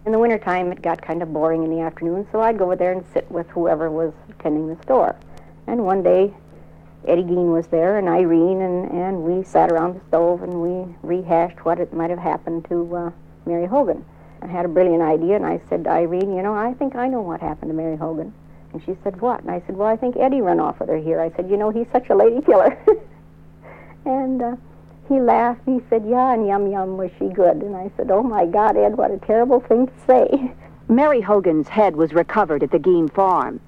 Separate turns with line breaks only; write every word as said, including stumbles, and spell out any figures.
In the wintertime, it got kind of boring in the afternoon, so I'd go over there and sit with whoever was attending the store. And one day, Eddie Gein was there, and Irene, and, and we sat around the stove, and we rehashed what it might have happened to uh, Mary Hogan. I had a brilliant idea, and I said to Irene, you know, I think I know what happened to Mary Hogan. And she said, what? And I said, well, I think Eddie ran off with her here. I said, you know, he's such a lady killer. and uh, he laughed, and he said, yeah, and yum yum, was she good? And I said, oh, my God, Ed, what a terrible thing to say.
Mary Hogan's head was recovered at the Gein farm.